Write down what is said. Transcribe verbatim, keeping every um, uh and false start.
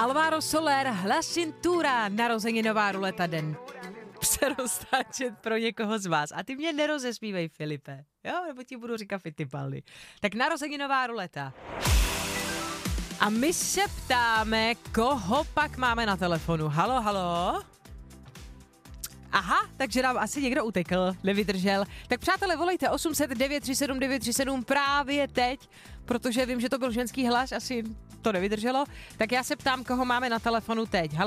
Alvaro Soler, La Cintura, narozeninová ruleta den. Se roztáčet pro někoho z vás. A ty mě nerozesmívej, Filipe. Jo, nebo ti budu říkat Fittipaldi. Tak narozeninová ruleta. A my se ptáme, koho pak máme na telefonu. Halo, halo? Aha, takže nám asi někdo utekl, nevydržel. Tak přátelé, volejte osm set devět tři sedm devět tři sedm právě teď, protože vím, že to byl ženský hlas, asi to nevydrželo. Tak já se ptám, koho máme na telefonu teď. Halo?